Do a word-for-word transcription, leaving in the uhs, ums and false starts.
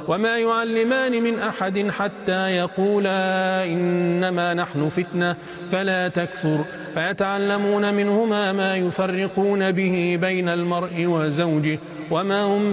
وما يعلمان من أحد حتى يقولا إنما نحن فتنة فلا تكفر فيتعلمون منهما ما يفرقون به بين المرء وزوجه وما هم